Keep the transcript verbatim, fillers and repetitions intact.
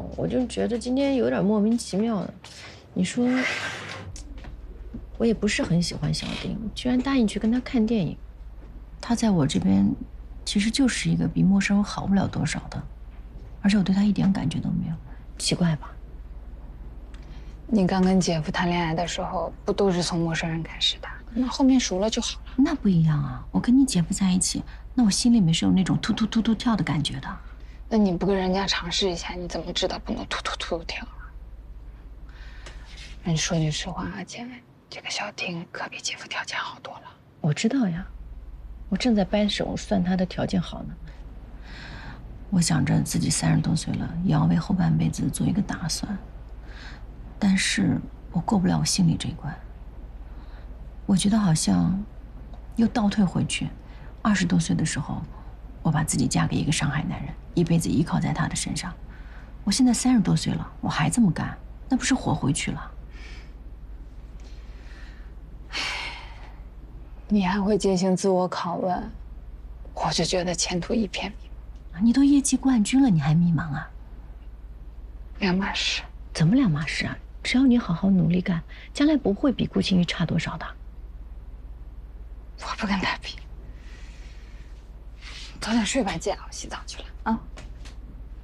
我就觉得今天有点莫名其妙的。你说，我也不是很喜欢小丁，居然答应去跟他看电影。他在我这边，其实就是一个比陌生人好不了多少的，而且我对他一点感觉都没有，奇怪吧？ 你刚跟姐夫谈恋爱的时候，不都是从陌生人开始的？那后面熟了就好了。 那不一样啊！我跟你姐夫在一起，那我心里面是有那种突突突突跳的感觉的。 那你不跟人家尝试一下，你怎么知道不能突突突跳啊？你说句实话啊，姐，这个小丁可比姐夫条件好多了。 我知道呀，我正在掰手算他的条件好呢。我想着自己三十多岁了，也要为后半辈子做一个打算，但是我过不了我心里这一关。我觉得好像又倒退回去，二十多岁的时候，我把自己嫁给一个上海男人，一辈子依靠在他的身上。我现在三十多岁了，我还这么干，那不是活回去了？ 你还会进行自我拷问，我就觉得前途一片迷茫。 你都业绩冠军了，你还迷茫啊？ 两码事。 怎么两码事啊？只要你好好努力干，将来不会比顾青玉差多少的。 我不跟他比。早点睡吧，姐，我洗澡去了啊。